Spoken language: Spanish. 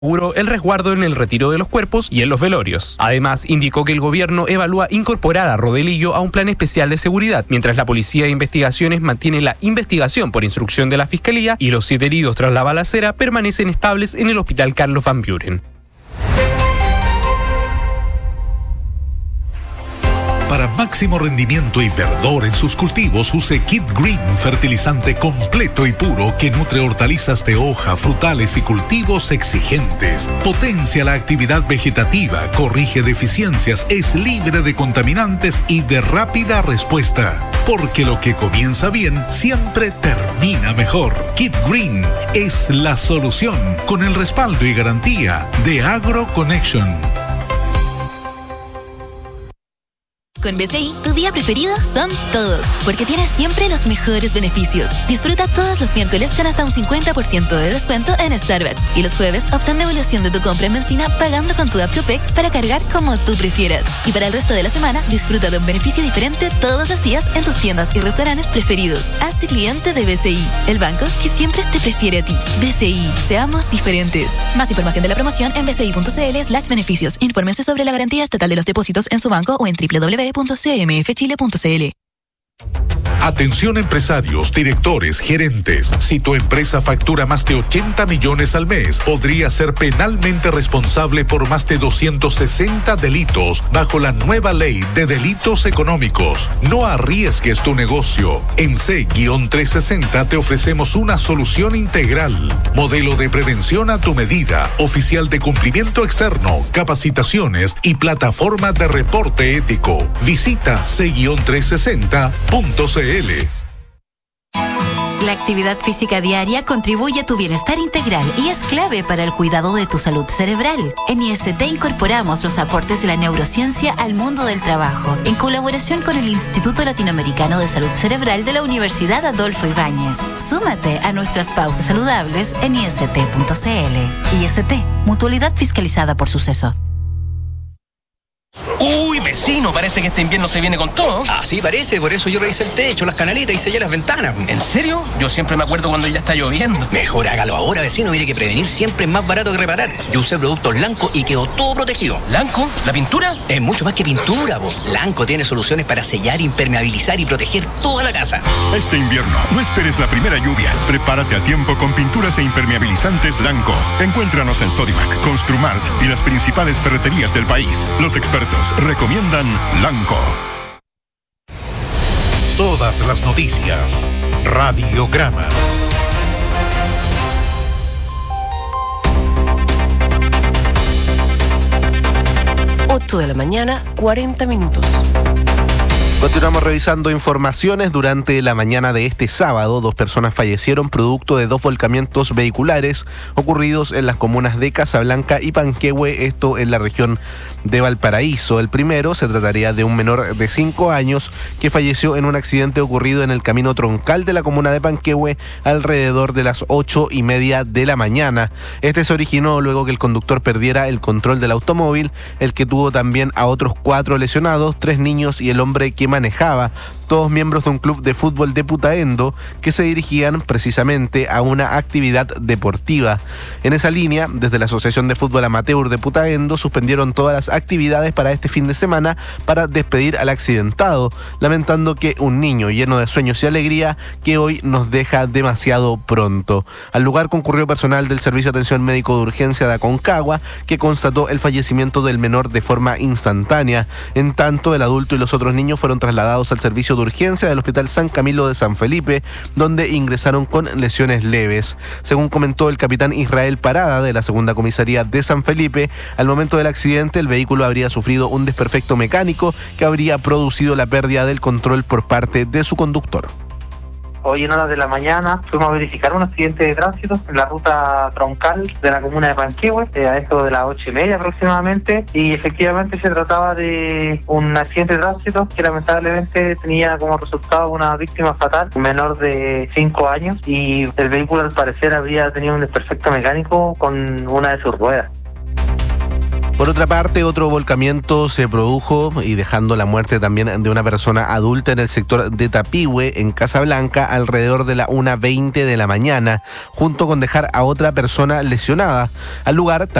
el resguardo en el retiro de los cuerpos y en los velorios. Además, indicó que el gobierno evalúa incorporar a Rodelillo a un plan especial de seguridad, mientras la Policía de Investigaciones mantiene la investigación por instrucción de la Fiscalía y los 7 heridos tras la balacera permanecen estables en el Hospital Carlos Van Buren. Para máximo rendimiento y verdor en sus cultivos, use Kit Green, fertilizante completo y puro que nutre hortalizas de hoja, frutales y cultivos exigentes. Potencia la actividad vegetativa, corrige deficiencias, es libre de contaminantes y de rápida respuesta. Porque lo que comienza bien siempre termina mejor. Kit Green es la solución, con el respaldo y garantía de AgroConnection. Con BCI, tu día preferido son todos, porque tienes siempre los mejores beneficios. Disfruta todos los miércoles con hasta un 50% de descuento en Starbucks. Y los jueves, obtén devolución de tu compra en benzina pagando con tu app Copec para cargar como tú prefieras. Y para el resto de la semana, disfruta de un beneficio diferente todos los días en tus tiendas y restaurantes preferidos. Hazte cliente de BCI, el banco que siempre te prefiere a ti. BCI, seamos diferentes. Más información de la promoción en bci.cl/beneficios. Infórmense sobre la garantía estatal de los depósitos en su banco o en www.cmfchile.cl. Atención empresarios, directores, gerentes. Si tu empresa factura más de 80 millones al mes, podría ser penalmente responsable por más de 260 delitos bajo la nueva ley de delitos económicos. No arriesgues tu negocio. En C-360 te ofrecemos una solución integral. Modelo de prevención a tu medida, oficial de cumplimiento externo, capacitaciones y plataforma de reporte ético. Visita C-360.cl. La actividad física diaria contribuye a tu bienestar integral y es clave para el cuidado de tu salud cerebral. En IST incorporamos los aportes de la neurociencia al mundo del trabajo, en colaboración con el Instituto Latinoamericano de Salud Cerebral de la Universidad Adolfo Ibáñez. Súmate a nuestras pausas saludables en ist.cl. IST, mutualidad fiscalizada por Suceso. Uy, vecino, parece que este invierno se viene con todo. Así parece, por eso yo revisé el techo, las canaletas y sellé las ventanas. ¿En serio? Yo siempre me acuerdo cuando ya está lloviendo. Mejor hágalo ahora, vecino, mire que prevenir siempre es más barato que reparar. Yo usé productos Lanco y quedó todo protegido. ¿Lanco? ¿La pintura? Es mucho más que pintura, vos. Lanco tiene soluciones para sellar, impermeabilizar y proteger toda la casa. Este invierno, no esperes la primera lluvia. Prepárate a tiempo con pinturas e impermeabilizantes Lanco. Encuéntranos en Sodimac, Construmart y las principales ferreterías del país. Los expertos recomiendan Lanco. Todas las noticias. Radiograma. 8 de la mañana, 40 minutos. Continuamos revisando informaciones. Durante la mañana de este sábado, 2 personas fallecieron producto de 2 volcamientos vehiculares ocurridos en las comunas de Casablanca y Panquehue, esto en la región de Valparaíso. El primero se trataría de un menor de 5 años que falleció en un accidente ocurrido en el camino troncal de la comuna de Panquehue alrededor de las 8:30 de la mañana. Este se originó luego que el conductor perdiera el control del automóvil, el que tuvo también a otros 4 lesionados, 3 niños y el hombre que manejaba, todos miembros de un club de fútbol de Putaendo que se dirigían precisamente a una actividad deportiva. En esa línea, desde la Asociación de Fútbol Amateur de Putaendo suspendieron todas las actividades para este fin de semana para despedir al accidentado, lamentando que un niño lleno de sueños y alegría que hoy nos deja demasiado pronto. Al lugar concurrió personal del Servicio de Atención Médico de Urgencia de Aconcagua, que constató el fallecimiento del menor de forma instantánea. En tanto, el adulto y los otros niños fueron trasladados al servicio de urgencia del Hospital San Camilo de San Felipe, donde ingresaron con lesiones leves. Según comentó el capitán Israel Parada de la Segunda Comisaría de San Felipe, al momento del accidente el vehículo habría sufrido un desperfecto mecánico que habría producido la pérdida del control por parte de su conductor. Hoy en horas de la mañana fuimos a verificar un accidente de tránsito en la ruta troncal de la comuna de Panquehue, a eso de las 8:30 aproximadamente, y efectivamente se trataba de un accidente de tránsito que lamentablemente tenía como resultado una víctima fatal, un menor de 5 años, y el vehículo al parecer habría tenido un desperfecto mecánico con una de sus ruedas. Por otra parte, otro volcamiento se produjo y dejando la muerte también de una persona adulta en el sector de Tapihue, en Casablanca, alrededor de la 1:20 de la mañana, junto con dejar a otra persona lesionada. Al lugar